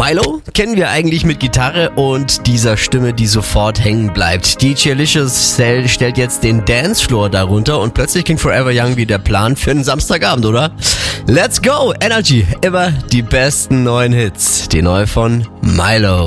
Milo kennen wir eigentlich mit Gitarre und dieser Stimme, die sofort hängen bleibt. DJ Licious stellt jetzt den Dancefloor darunter und plötzlich klingt Forever Young wie der Plan für einen Samstagabend, oder? Let's go! Energy, immer die besten neuen Hits. Die neue von Milo.